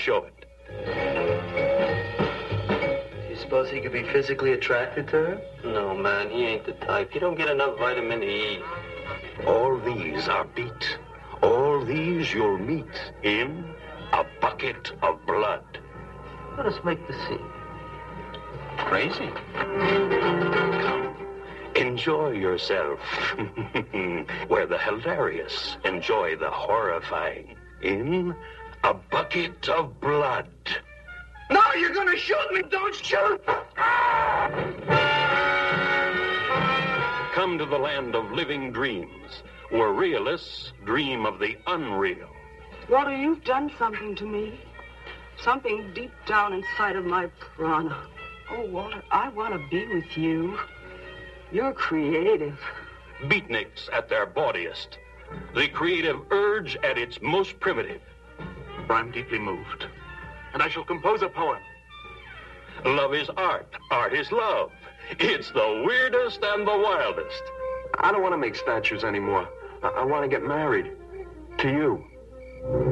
show it. Do you suppose he could be physically attracted to her? No, man, he ain't the type. He don't get enough vitamin E. All these are beat. All these you'll meet in A Bucket of Blood. Let us make the scene. Crazy. Come, enjoy yourself. Where the hilarious enjoy the horrifying in A Bucket of Blood. No, you're gonna shoot me! Don't shoot! Come to the land of living dreams, where realists dream of the unreal. Walter, you've done something to me. Something deep down inside of my prana. Oh, Walter, I want to be with you. You're creative. Beatniks at their bawdiest. The creative urge at its most primitive. I'm deeply moved, and I shall compose a poem. Love is art. Art is love. It's the weirdest and the wildest. I don't want to make statues anymore. I want to get married. To you.